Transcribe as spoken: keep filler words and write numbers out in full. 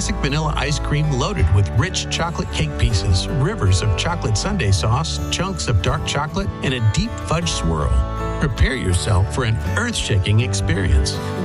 Classic vanilla ice cream loaded with rich chocolate cake pieces, rivers of chocolate sundae sauce, chunks of dark chocolate, and a deep fudge swirl. Prepare yourself for an earth-shaking experience.